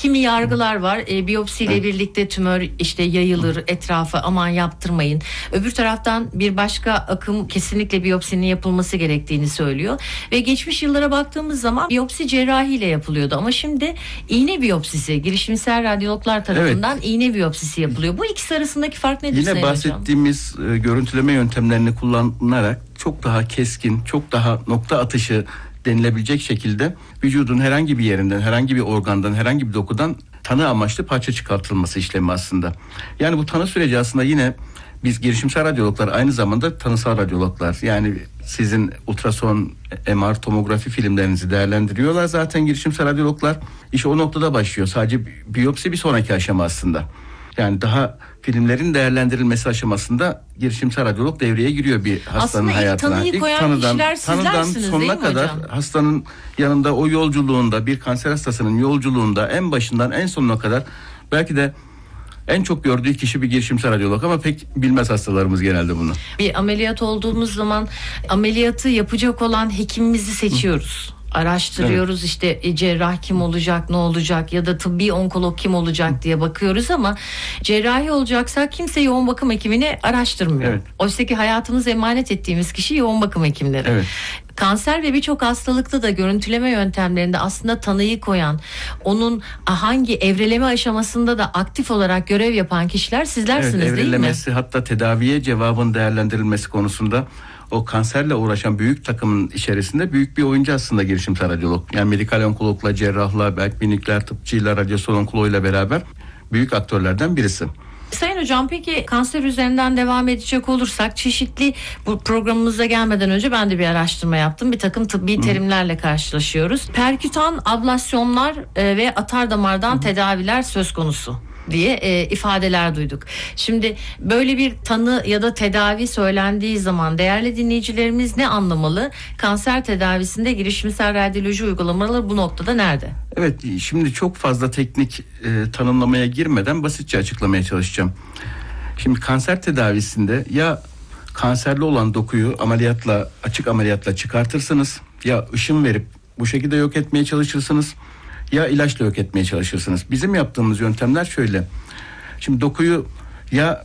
kimi yargılar var. Biyopsiyle birlikte tümör işte yayılır etrafa, aman yaptırmayın. Öbür taraftan bir başka akım kesinlikle biyopsinin yapılması gerektiğini söylüyor. Ve geçmiş yıllara baktığımız zaman biyopsi cerrahiyle yapılıyordu. Ama şimdi iğne biyopsisi, girişimsel radyologlar tarafından iğne biyopsisi yapılıyor. Bu ikisi arasındaki fark nedir Sayın Yine bahsettiğimiz görüntüleme yöntemlerini kullanarak çok daha keskin, çok daha nokta atışı denilebilecek şekilde vücudun herhangi bir yerinden, herhangi bir organdan, herhangi bir dokudan tanı amaçlı parça çıkartılması işlemi aslında. Yani bu tanı süreci aslında yine biz girişimsel radyologlar aynı zamanda tanısal radyologlar. Yani sizin ultrason, MR, tomografi filmlerinizi değerlendiriyorlar zaten girişimsel radyologlar. İşte o noktada başlıyor. Sadece biyopsi bir sonraki aşama aslında. Yani daha filmlerin değerlendirilmesi aşamasında girişimsel radyolog devreye giriyor bir hastanın hayatına. Aslında ilk tanıyı koyan kişiler sizlersiniz sonuna kadar hocam? Hastanın yanında o yolculuğunda, bir kanser hastasının yolculuğunda en başından en sonuna kadar belki de en çok gördüğü kişi bir girişimsel radyolog ama pek bilmez hastalarımız genelde bunu. Bir ameliyat olduğumuz zaman ameliyatı yapacak olan hekimimizi seçiyoruz. Araştırıyoruz işte cerrah kim olacak, ne olacak ya da tıbbi onkolog kim olacak diye bakıyoruz ama cerrahi olacaksa kimse yoğun bakım hekimini araştırmıyor. Oysa ki hayatımızı emanet ettiğimiz kişi yoğun bakım hekimleri. Kanser ve birçok hastalıkta da görüntüleme yöntemlerinde aslında tanıyı koyan, onun hangi evreleme aşamasında da aktif olarak görev yapan kişiler sizlersiniz değil mi? Evrelemesi, hatta tedaviye cevabın değerlendirilmesi konusunda o kanserle uğraşan büyük takımın içerisinde büyük bir oyuncu aslında girişimsel radyolog. Yani medikal onkologla, cerrahla, belki bir nükleer tıpçıyla, radyasyon onkoloğuyla beraber büyük aktörlerden birisi. Sayın hocam, peki kanser üzerinden devam edecek olursak çeşitli, bu programımıza gelmeden önce ben de bir araştırma yaptım. Bir takım tıbbi terimlerle karşılaşıyoruz. Perkütan ablasyonlar ve atar damardan tedaviler söz konusu diye ifadeler duyduk. Şimdi böyle bir tanı ya da tedavi söylendiği zaman değerli dinleyicilerimiz ne anlamalı? Kanser tedavisinde girişimsel radyoloji uygulamaları bu noktada nerede? Evet, şimdi çok fazla teknik tanımlamaya girmeden basitçe açıklamaya çalışacağım. Şimdi kanser tedavisinde ya kanserli olan dokuyu ameliyatla, açık ameliyatla çıkartırsınız, ya ışın verip bu şekilde yok etmeye çalışırsınız, ya ilaçla yok etmeye çalışırsınız. Bizim yaptığımız yöntemler şöyle. Şimdi dokuyu ya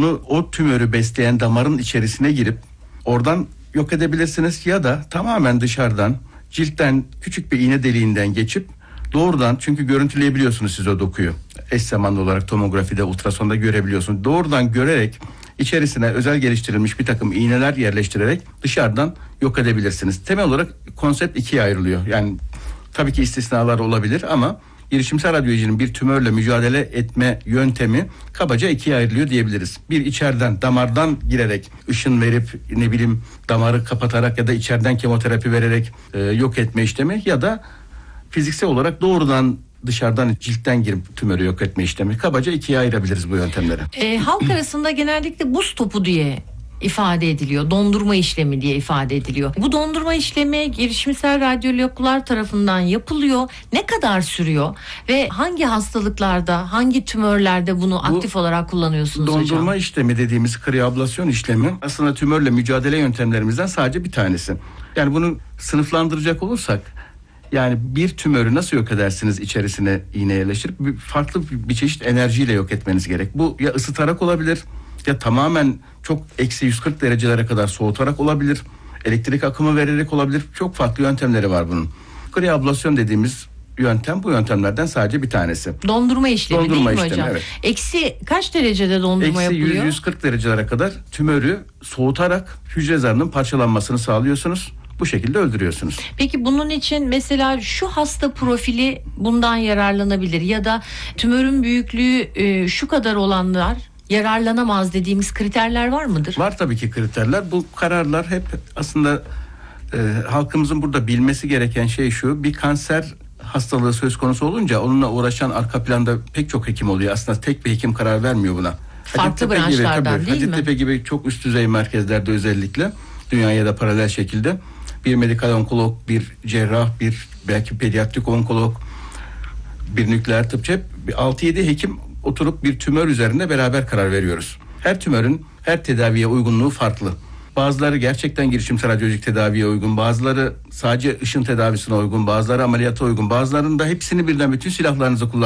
o tümörü besleyen damarın içerisine girip oradan yok edebilirsiniz ya da tamamen dışarıdan ciltten küçük bir iğne deliğinden geçip doğrudan, çünkü görüntüleyebiliyorsunuz siz o dokuyu. Eş zamanlı olarak tomografide, ultrasonda görebiliyorsunuz. Doğrudan görerek içerisine özel geliştirilmiş bir takım iğneler yerleştirerek dışarıdan yok edebilirsiniz. Temel olarak konsept ikiye ayrılıyor. Yani tabii ki istisnalar olabilir ama girişimsel radyolojinin bir tümörle mücadele etme yöntemi kabaca ikiye ayrılıyor diyebiliriz. Bir, içeriden damardan girerek ışın verip damarı kapatarak ya da içeriden kemoterapi vererek yok etme işlemi ya da fiziksel olarak doğrudan dışarıdan ciltten girip tümörü yok etme işlemi. Kabaca ikiye ayırabiliriz bu yöntemleri. Halk arasında genellikle buz topu diye ifade ediliyor. Dondurma işlemi diye ifade ediliyor. Bu dondurma işlemi girişimsel radyologlar tarafından yapılıyor. Ne kadar sürüyor ve hangi hastalıklarda, hangi tümörlerde bunu aktif olarak kullanıyorsunuz hocam? Dondurma işlemi dediğimiz kriablasyon işlemi aslında tümörle mücadele yöntemlerimizden sadece bir tanesi. Yani bunu sınıflandıracak olursak, yani bir tümörü nasıl yok edersiniz içerisine iğne yerleştirip farklı bir çeşit enerjiyle yok etmeniz gerek. Bu ya ısıtarak olabilir, ya tamamen çok eksi 140 derecelere kadar soğutarak olabilir, elektrik akımı vererek olabilir. Çok farklı yöntemleri var bunun. Kriablasyon dediğimiz yöntem bu yöntemlerden sadece bir tanesi. Dondurma işlemi değil mi hocam? Evet. Eksi kaç derecede dondurma yapılıyor? Eksi 100-140 derecelere kadar tümörü soğutarak hücre zarının parçalanmasını sağlıyorsunuz. Bu şekilde öldürüyorsunuz. Peki bunun için mesela şu hasta profili bundan yararlanabilir ya da tümörün büyüklüğü şu kadar olanlar yararlanamaz dediğimiz kriterler var mıdır? Var tabii ki kriterler. Bu kararlar hep aslında halkımızın burada bilmesi gereken şey şu: bir kanser hastalığı söz konusu olunca onunla uğraşan arka planda pek çok hekim oluyor. Aslında tek bir hekim karar vermiyor buna. Farklı branşlardan değil mi? Hacettepe gibi çok üst düzey merkezlerde özellikle dünyaya da paralel şekilde bir medikal onkolog, bir cerrah, bir belki pediatrik onkolog, bir nükleer tıpçı, hep 6-7 hekim oturup bir tümör üzerinde beraber karar veriyoruz. Her tümörün her tedaviye uygunluğu farklı. Bazıları gerçekten girişimsel radyolojik tedaviye uygun, bazıları sadece ışın tedavisine uygun, bazıları ameliyata uygun, bazılarının da hepsini birden bütün silahlarınızı kullanıyorsunuz.